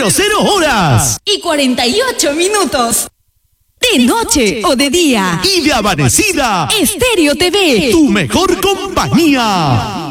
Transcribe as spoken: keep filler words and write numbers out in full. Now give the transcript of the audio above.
cero horas. Y cuarenta y ocho minutos. De noche o de día. Y de amanecida. Estéreo T V. Tu mejor compañía.